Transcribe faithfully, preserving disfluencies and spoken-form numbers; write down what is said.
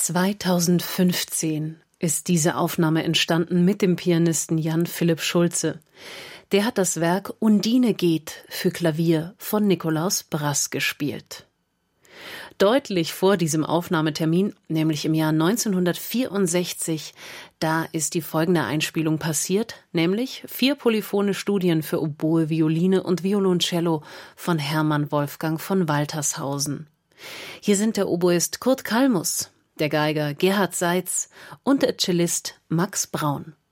zweitausendfünfzehn ist diese Aufnahme entstanden mit dem Pianisten Jan Philipp Schulze. Der hat das Werk Undine geht für Klavier von Nikolaus Brass gespielt. Deutlich vor diesem Aufnahmetermin, nämlich im Jahr neunzehnhundertvierundsechzig, da ist die folgende Einspielung passiert, nämlich vier polyphone Studien für Oboe, Violine und Violoncello von Hermann Wolfgang von Waltershausen. Hier sind der Oboist Kurt Kalmus, der Geiger Gerhard Seitz und der Cellist Max Braun.